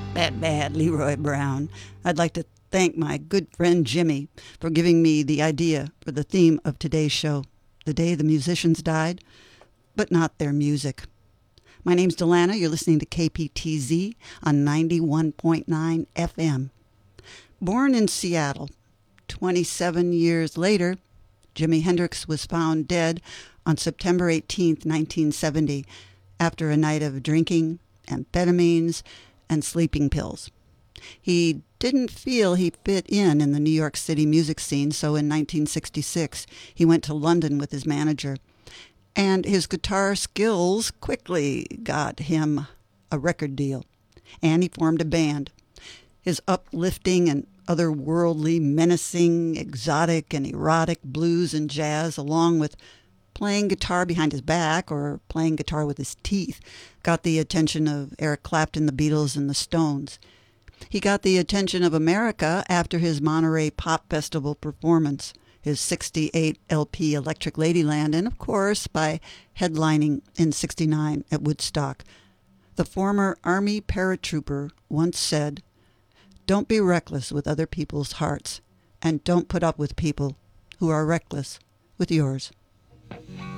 Bad, bad Leroy Brown. I'd like to thank my good friend Jimmy for giving me the idea for the theme of today's show, the day the musicians died, but not their music. My name's Delana. You're listening to KPTZ on 91.9 FM. Born in Seattle, 27 years later, Jimi Hendrix was found dead on September 18, 1970, after a night of drinking, amphetamines, and sleeping pills. He didn't feel he fit in the New York City music scene, so in 1966 he went to London with his manager. And his guitar skills quickly got him a record deal. And he formed a band. His uplifting and otherworldly, menacing, exotic, and erotic blues and jazz, along with playing guitar behind his back or playing guitar with his teeth, got the attention of Eric Clapton, the Beatles, and the Stones. He got the attention of America after his Monterey Pop Festival performance, his 68 LP Electric Ladyland, and of course by headlining in 69 at Woodstock. The former Army paratrooper once said, "Don't be reckless with other people's hearts, and don't put up with people who are reckless with yours."